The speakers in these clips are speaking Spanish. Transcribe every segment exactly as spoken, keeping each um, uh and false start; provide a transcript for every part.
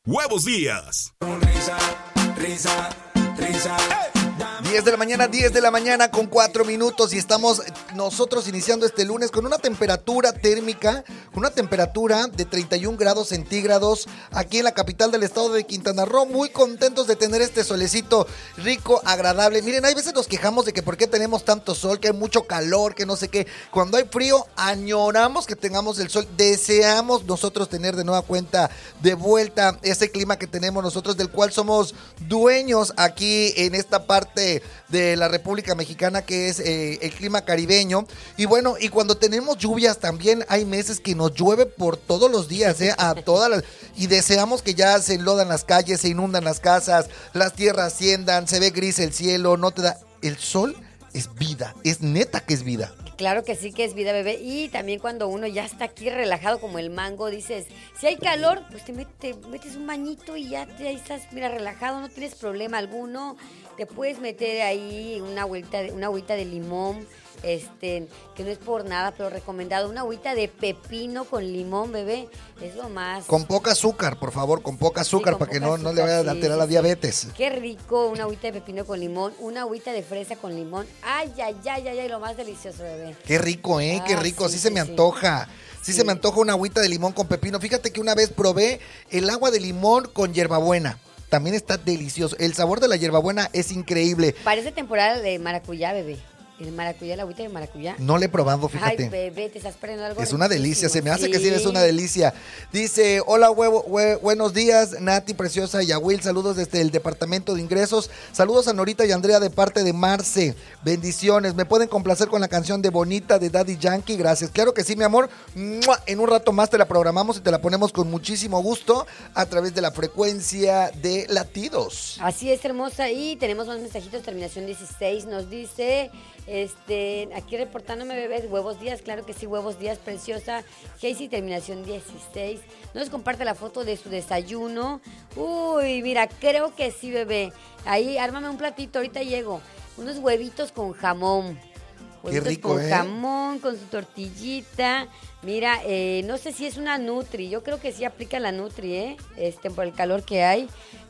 Huevos Díaz. Risa, risa, risa. diez de la mañana, diez de la mañana con cuatro minutos y estamos nosotros iniciando este lunes con una temperatura térmica, con una temperatura de treinta y un grados centígrados aquí en la capital del estado de Quintana Roo. Muy contentos de tener este solecito rico, agradable. Miren, hay veces nos quejamos de que por qué tenemos tanto sol, que hay mucho calor, que no sé qué. Cuando hay frío, añoramos que tengamos el sol. Deseamos nosotros tener de nueva cuenta, de vuelta, ese clima que tenemos nosotros, del cual somos dueños aquí en esta parte de la República Mexicana, que es eh, el clima caribeño. Y bueno, y cuando tenemos lluvias también hay meses que nos llueve por todos los días, ¿eh? A todas las, y deseamos que ya se enlodan las calles, se inundan las casas, las tierras asciendan, se ve gris el cielo, no te da... El sol es vida, es neta que es vida. Claro que sí que es vida, bebé. Y también cuando uno ya está aquí relajado como el mango, dices, si hay calor, pues te, met, te metes un bañito y ya te, ahí estás, mira, relajado, no tienes problema alguno. Te puedes meter ahí una agüita, una agüita de limón, este, que no es por nada, pero recomendado, una agüita de pepino con limón, bebé, es lo más. Con poca azúcar, por favor, con poca azúcar, sí, para que no, azúcar, no le vaya a alterar sí, la diabetes. Qué rico, una agüita de pepino con limón, una agüita de fresa con limón. Ay, ay, ay, ay, ay, lo más delicioso, bebé. Qué rico, ¿eh? Ah, qué rico, sí, sí se sí, me sí. antoja. Sí, sí se me antoja una agüita de limón con pepino. Fíjate que una vez probé el agua de limón con hierbabuena. También está delicioso. El sabor de la hierbabuena es increíble. Parece temporada de maracuyá, bebé. El maracuyá, la agüita de maracuyá. No le he probado, fíjate. Ay, bebé, te estás perdiendo algo. Es una delicia, se me hace sí. que sí es una delicia. Dice, hola, huevo, hue, buenos días, Nati, preciosa, y a Will, saludos desde el Departamento de Ingresos. Saludos a Norita y Andrea de parte de Marce. Bendiciones. ¿Me pueden complacer con la canción de Bonita de Daddy Yankee? Gracias. Claro que sí, mi amor. En un rato más te la programamos y te la ponemos con muchísimo gusto a través de la frecuencia de latidos. Así es, hermosa. Y tenemos más mensajitos, terminación dieciséis. Nos dice... Este, aquí reportándome, bebés, Huevos Díaz, claro que sí, Huevos Díaz, preciosa. Casey, terminación dieciséis. Nos comparte la foto de su desayuno. Uy, mira, creo que sí, bebé. Ahí, ármame un platito, ahorita llego. Unos huevitos con jamón. Qué rico, con ¿eh? jamón, con su tortillita. Mira, eh, no sé si es una Nutri. Yo creo que sí aplica la Nutri, ¿eh? Este, por el calor que hay.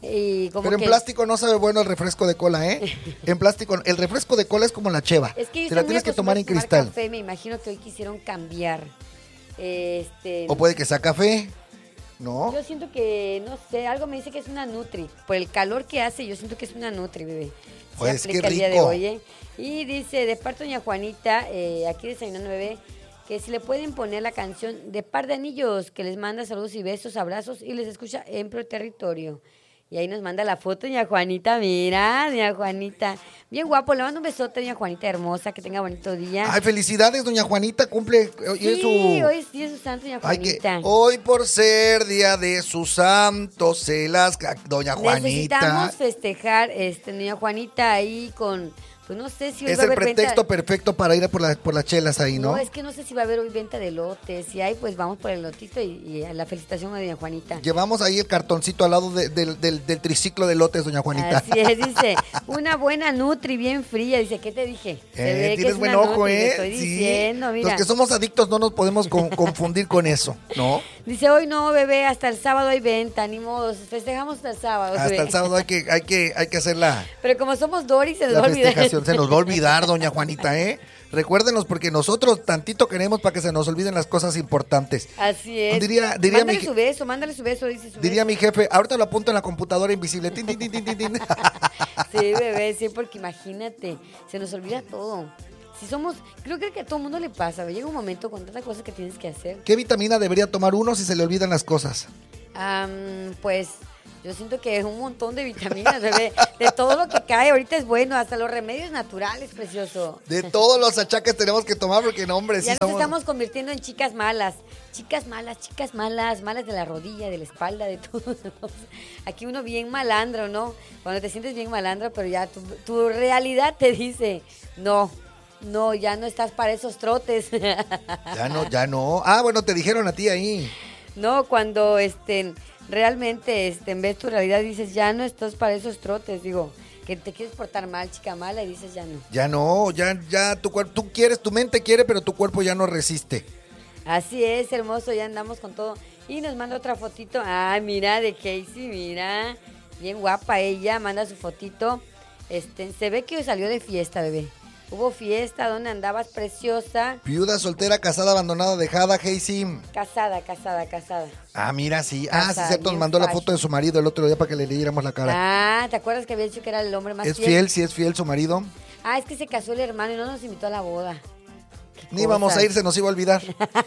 Y como Pero en que... plástico no sabe bueno el refresco de cola, ¿eh? En plástico, el refresco de cola es como la cheva. Es que te la tienes que tomar en tomar cristal. Café, me imagino que hoy quisieron cambiar. Este... O puede que sea café, ¿no? Yo siento que, no sé, algo me dice que es una Nutri. Por el calor que hace, yo siento que es una Nutri, bebé. Pues qué rico. El día de hoy, ¿eh? Y dice, de parte de doña Juanita, eh, aquí desayunando, bebé, que si le pueden poner la canción de Par de Anillos, que les manda saludos y besos, abrazos y les escucha en Pro Territorio. Y ahí nos manda la foto, doña Juanita, mira, doña Juanita. Bien guapo, le mando un besote, doña Juanita hermosa, que tenga bonito día. Ay, felicidades, doña Juanita, cumple hoy sí, es su... hoy es día de su santo, doña Juanita. Ay, que hoy por ser día de su santo, se las... Doña Juanita. Necesitamos festejar, este, doña Juanita, ahí con... Pues no sé si hoy es va a el haber pretexto venta... perfecto para ir a por, la, por las chelas ahí, ¿no? No, es que no sé si va a haber hoy venta de lotes. Si hay, pues vamos por el lotito y, y a la felicitación a doña Juanita. Llevamos ahí el cartoncito al lado de, de, del, del triciclo de lotes, doña Juanita. Así es, dice, una buena Nutri bien fría. Dice, ¿qué te dije? Se eh, ve tienes que buen ojo, Nutri, ¿eh? Estoy sí. diciendo, mira. Los que somos adictos no nos podemos con, confundir con eso, ¿no? Dice, hoy no, bebé, hasta el sábado hay venta, ni modo, festejamos hasta el sábado. Hasta bebé. el sábado hay que, hay que, hay que hacer la... Pero como somos Doris, se nos la va a olvidar. festejación, se nos va a olvidar, doña Juanita, ¿eh? Recuérdenos porque nosotros tantito queremos para que se nos olviden las cosas importantes. Así es. Diría, diría mándale mi, su beso, mándale su beso, dice su Diría beso. mi jefe, ahorita lo apunto en la computadora invisible. Tin, tin, tin, tin, tin, tin. Sí, bebé, sí, porque imagínate, se nos olvida todo. Si somos, creo que a todo el mundo le pasa, llega un momento con tantas cosas que tienes que hacer. ¿Qué vitamina debería tomar uno si se le olvidan las cosas? Um, pues yo siento que es un montón de vitaminas, bebé. De todo lo que cae ahorita es bueno, hasta los remedios naturales, precioso. De todos los achaques tenemos que tomar porque no, hombre, ya sí nos somos... estamos convirtiendo en chicas malas. Chicas malas, chicas malas, malas de la rodilla, de la espalda, de todo. Aquí uno bien malandro, ¿no? Cuando te sientes bien malandro, pero ya tu, tu realidad te dice, no. No, ya no estás para esos trotes. Ya no, ya no. Ah, bueno, te dijeron a ti ahí. No, cuando este, realmente este, ves tu realidad dices, ya no estás para esos trotes. Digo, que te quieres portar mal, chica mala, y dices, ya no. Ya no, ya, ya, tu cuerpo, tú quieres, tu mente quiere, pero tu cuerpo ya no resiste. Así es, hermoso, ya andamos con todo. Y nos manda otra fotito. Ah, mira, de Casey, mira. Bien guapa ella, manda su fotito. Este, se ve que salió de fiesta, bebé. Hubo fiesta, ¿dónde andabas, preciosa? Viuda, soltera, casada, abandonada, dejada, Casey. Casada, casada, casada. Ah, mira, sí. Ah, Casada, sí, cierto, nos bien mandó la fashion. foto de su marido el otro día para que le leyéramos la cara. Ah, ¿te acuerdas que había dicho que era el hombre más ¿Es fiel? fiel? Sí, es fiel su marido. Ah, es que se casó el hermano y no nos invitó a la boda. Qué Ni vamos a cosas. ir, se nos iba a olvidar.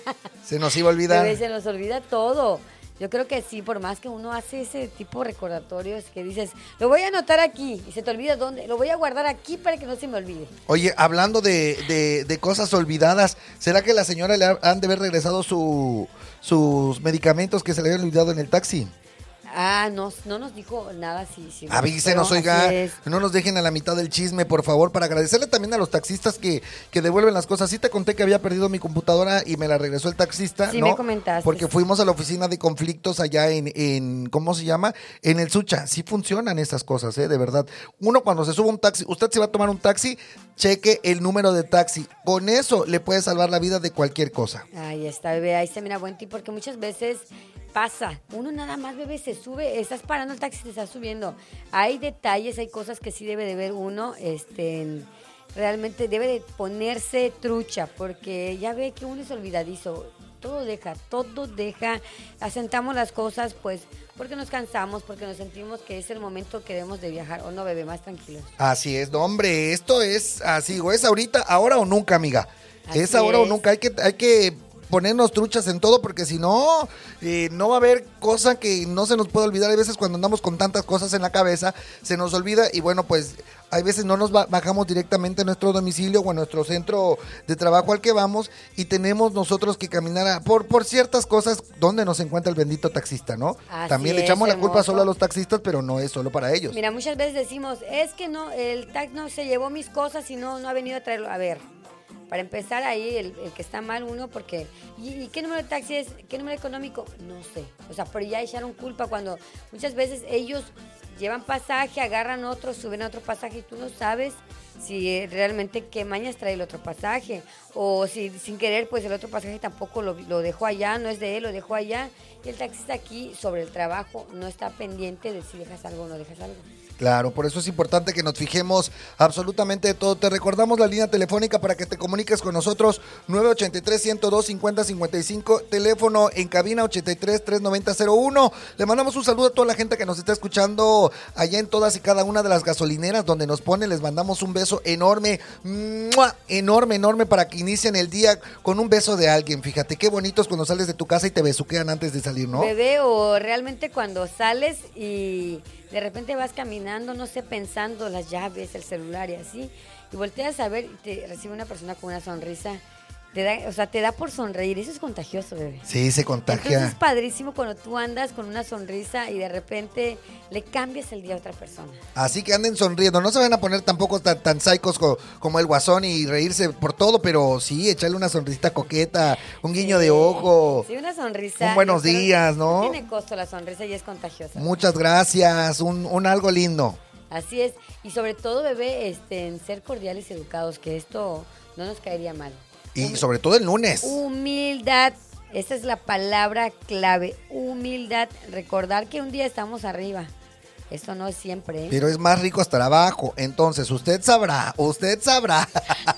Se nos iba a olvidar. Bebé, se nos olvida todo. Yo creo que sí, por más que uno hace ese tipo de recordatorios que dices, lo voy a anotar aquí y se te olvida dónde, lo voy a guardar aquí para que no se me olvide. Oye, hablando de, de, de cosas olvidadas, ¿será que la señora le ha- han de haber regresado su, sus medicamentos que se le habían olvidado en el taxi? Ah, no, no nos dijo nada, sí. sí Avísenos, pero oiga, así es. no nos dejen a la mitad del chisme, por favor, para agradecerle también a los taxistas que, que devuelven las cosas. Sí te conté que había perdido mi computadora y me la regresó el taxista, Sí, ¿no? me comentaste. Porque fuimos a la oficina de conflictos allá en, en, ¿cómo se llama? En el Sucha. Sí funcionan esas cosas, ¿eh? De verdad. Uno cuando se sube a un taxi, usted se va a tomar un taxi, cheque el número de taxi. Con eso le puede salvar la vida de cualquier cosa. Ahí está, bebé, ahí está, mira, buen tip, porque muchas veces pasa, uno nada más, bebé, se sube, estás parando el taxi, te estás subiendo. Hay detalles, hay cosas que sí debe de ver uno, este, realmente debe de ponerse trucha, porque ya ve que uno es olvidadizo, todo deja, todo deja, asentamos las cosas, pues, porque nos cansamos, porque nos sentimos que es el momento que debemos de viajar, o no, bebé, más tranquilos. Así es, no, hombre, esto es así, o es ahorita, ahora o nunca, amiga. Así es ahora o es. nunca, hay que, hay que ponernos truchas en todo, porque si no, eh, no va a haber cosa que no se nos pueda olvidar. Hay veces cuando andamos con tantas cosas en la cabeza, se nos olvida y bueno, pues hay veces no nos ba- bajamos directamente a nuestro domicilio o a nuestro centro de trabajo al que vamos y tenemos nosotros que caminar a- por, por ciertas cosas donde nos encuentra el bendito taxista, ¿no? Así También le es, echamos la culpa hermoso. solo a los taxistas, pero no es solo para ellos. Mira, muchas veces decimos, es que no, el tax no se llevó mis cosas y no, no ha venido a traerlo. A ver, para empezar ahí, el, el que está mal uno, porque, ¿y, y qué número de taxi es? ¿Qué número económico? No sé. O sea, pero ya echaron culpa cuando muchas veces ellos llevan pasaje, agarran otro, suben a otro pasaje y tú no sabes si eh, realmente qué mañas trae el otro pasaje. O si sin querer, pues el otro pasaje tampoco lo, lo dejó allá, no es de él, lo dejó allá. Y el taxista aquí sobre el trabajo no está pendiente de si dejas algo o no dejas algo. Claro, por eso es importante que nos fijemos absolutamente de todo. Te recordamos la línea telefónica para que te comuniques con nosotros, nueve ochenta y tres, ciento dos, cincuenta cincuenta y cinco, teléfono en cabina ochenta y tres, trescientos noventa, cero uno. Le mandamos un saludo a toda la gente que nos está escuchando allá en todas y cada una de las gasolineras donde nos ponen. Les mandamos un beso enorme, ¡mua! enorme, enorme, para que inicien el día con un beso de alguien. Fíjate qué bonito es cuando sales de tu casa y te besuquean antes de salir, ¿no? Bebé, o realmente cuando sales y de repente vas caminando, no sé, pensando las llaves, el celular y así, y volteas a ver y te recibe una persona con una sonrisa, te da, o sea, te da por sonreír, eso es contagioso, bebé. Sí, se Entonces contagia. es padrísimo cuando tú andas con una sonrisa y de repente le cambias el día a otra persona. Así que anden sonriendo, no se van a poner tampoco tan, tan psicos co- como el Guasón y reírse por todo, pero sí, echarle una sonrisita coqueta, un guiño de ojo. Sí, una sonrisa. Un buenos yo creo- días, ¿no? No tiene costo la sonrisa y es contagiosa. Muchas gracias, un, un algo lindo. Así es. Y sobre todo, bebé, este, en ser cordiales y educados, que esto no nos caería mal. Y sobre todo el lunes. Humildad, esa es la palabra clave, humildad, recordar que un día estamos arriba, esto no es siempre, ¿eh? Pero es más rico estar abajo, entonces usted sabrá, usted sabrá.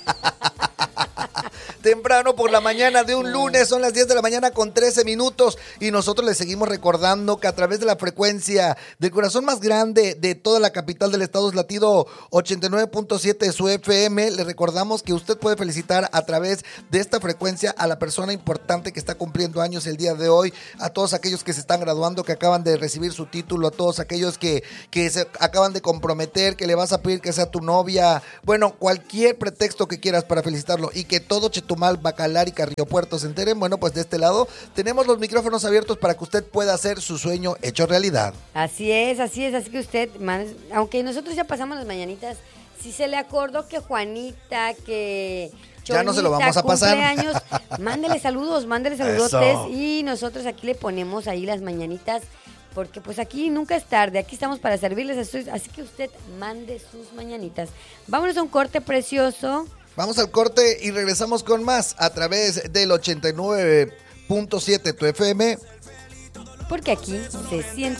Temprano por la mañana de un lunes, son las diez de la mañana con trece minutos y nosotros le seguimos recordando que a través de la frecuencia del corazón más grande de toda la capital del estado es latido ochenta y nueve punto siete de su F M, le recordamos que usted puede felicitar a través de esta frecuencia a la persona importante que está cumpliendo años el día de hoy, a todos aquellos que se están graduando, que acaban de recibir su título, a todos aquellos que, que se acaban de comprometer, que le vas a pedir que sea tu novia, bueno, cualquier pretexto que quieras para felicitarlo y que todo Chetumal, Bacalar y Carrillo Puerto se enteren, bueno, pues de este lado tenemos los micrófonos abiertos para que usted pueda hacer su sueño hecho realidad. Así es, así es, así que usted, man- aunque nosotros ya pasamos las mañanitas, si se le acordó que Juanita, que Ya no se lo vamos a pasar. cumpleaños, mándele saludos, mándele saludotes Eso. y nosotros aquí le ponemos ahí las mañanitas, porque pues aquí nunca es tarde, aquí estamos para servirles, así así que usted mande sus mañanitas. Vámonos a un corte precioso. Vamos al corte y regresamos con más a través del ochenta y nueve punto siete tu F M porque aquí se siente